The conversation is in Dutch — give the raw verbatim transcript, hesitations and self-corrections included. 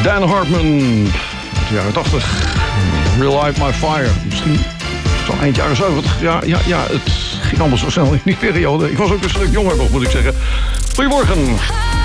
Dan Hartman, uit de jaren tachtig. Relight My Fire. Misschien zo eind jaren zeventig. Ja, ja, ja, het ging allemaal zo snel in die periode. Ik was ook een stuk jonger nog, moet ik zeggen. Goedemorgen.